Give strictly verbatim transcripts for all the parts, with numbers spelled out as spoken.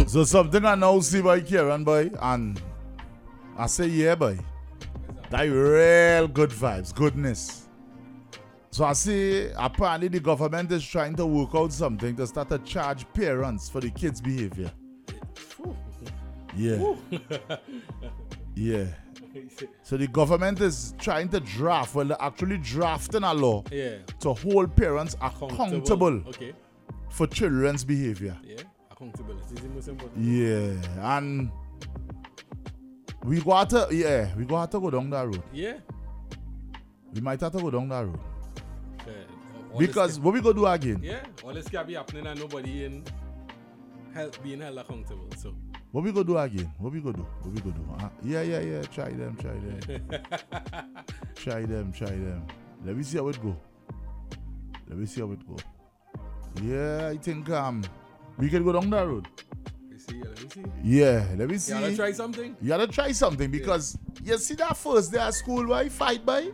So something I now see by Kieran, boy, and I say, yeah, boy. That real good vibes, goodness. So I see, apparently the government is trying to work out something to start to charge parents for the kids' behavior. Yeah. Yeah. So the government is trying to draft, well, they're actually drafting a law yeah. to hold parents accountable okay. for children's behavior. Yeah, accountability is the most important. Yeah, and we got to, yeah, we got to go down that road. Yeah. We might have to go down that road. Yeah. All Because can, what we go do again? Yeah, all this can be happening and nobody in help being held accountable. So what we go do again? What we go do? What we go do? Uh, yeah, yeah, yeah. Try them, try them. try them, try them. Let me see how it go. Let me see how it go. Yeah, I think um we can go down that road. Let me see, let me see. Yeah, let me see. You gotta try something? You gotta try something because yeah. you see that first day at school where I fight by?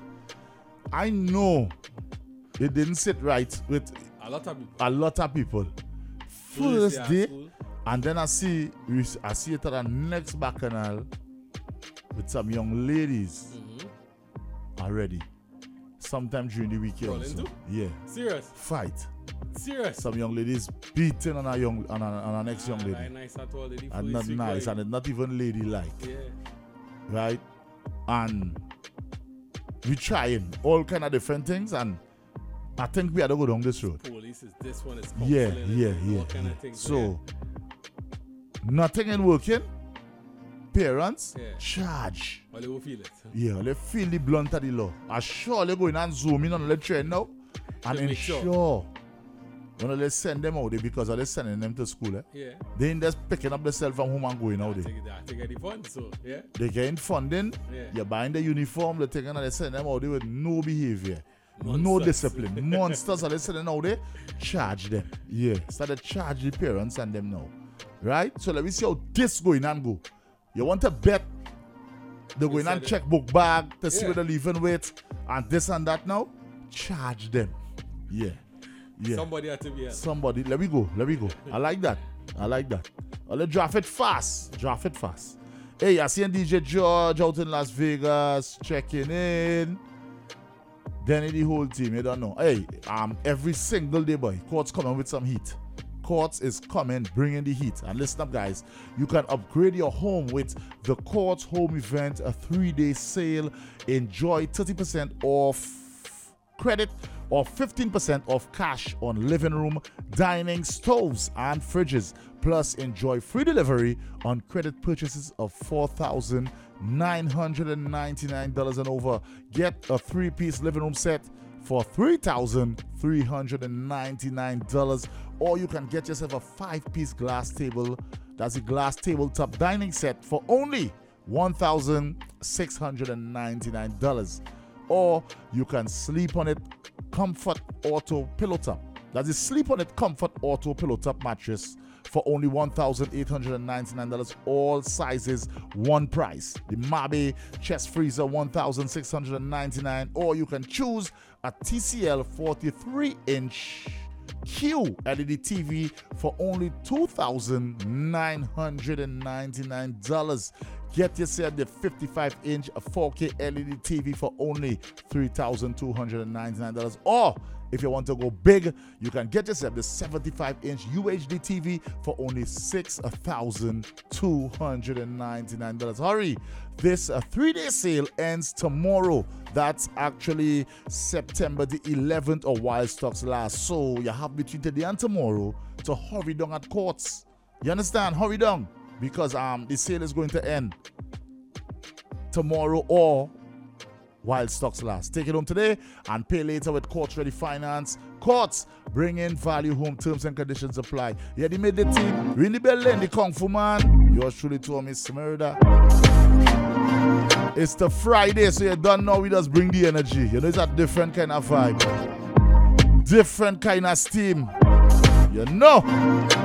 I know it didn't sit right with a lot of people. A lot of people. First day. And then I see I see it at the next bacchanal with some young ladies mm-hmm. already. Sometime during the weekend. So, yeah. Serious? Fight. Serious? Some young ladies beating on a young on a, on a next ah, young lady. Nice at all, lady and not nice, and it's not even ladylike. Yeah. Right? And we trying all kind of different things, and I think we had to go down this road. Police is this one is yeah, yeah, yeah. All kind yeah. of things, so yeah. nothing ain't working. Parents yeah. charge. Well, they will feel it. Yeah, they feel the blunt of the law. I sure they go in and zoom in on the train now and ensure sure. when they send them out there because they're sending them to school. Eh? Yeah. They ain't just picking up themselves from home and going out there. They get the fund, so yeah. They getting funding. Yeah. You're buying the uniform. They're taking and they send them out there with no behavior. Monsters. No discipline. Monsters are they sending out there. Charge them. Yeah. Start to charge the parents and them now. Right? So let me see how this going and go. You want to bet they go in and check book bag to yeah. see where they're leaving with and this and that now? Charge them. Yeah. Yeah. Somebody had to be helped. Somebody. Let me go. Let me go. I like that. I like that. Well, let's draft it fast. Draft it fast. Hey, I see D J George out in Las Vegas checking in. Then the whole team, you don't know. Hey, um, every single day, boy, Courts coming with some heat. Courts is coming, bringing the heat. And listen up, guys. You can upgrade your home with the Courts Home Event, a three-day sale. Enjoy thirty percent off credit or fifteen percent off cash on living room, dining, stoves, and fridges. Plus, enjoy free delivery on credit purchases of four thousand nine hundred ninety-nine dollars and over. Get a three-piece living room set for three thousand three hundred ninety-nine dollars, or you can get yourself a five-piece glass table. That's a glass tabletop dining set for only one thousand six hundred ninety-nine dollars. Or you can sleep on it Comfort Auto Pillow Top. That's a sleep on it Comfort Auto Pillow Top mattress for only one thousand eight hundred ninety-nine dollars. All sizes, one price. The Mabe chest freezer, one thousand six hundred ninety-nine dollars. Or you can choose a T C L forty-three inch Q L E D T V for only two thousand nine hundred ninety-nine dollars. Get yourself the fifty-five inch four K L E D T V for only three thousand two hundred ninety-nine dollars. Or if you want to go big, you can get yourself the seventy-five inch U H D T V for only six thousand two hundred ninety-nine dollars. Hurry! This uh, three-day sale ends tomorrow. That's actually September the eleventh, or while stocks last. So you have between today and tomorrow to hurry down at Courts. You understand? Hurry down. Because um the sale is going to end tomorrow or while stocks last. Take it home today and pay later with Courts Ready Finance. Courts, bring in value home. Terms and conditions apply. Yeah, they made the team. Really Berlin, the Kung Fu man. Yours truly, Tommy Smurda. It's the Friday, so you don't know we just bring the energy. You know, it's a different kind of vibe. Different kind of steam. You know.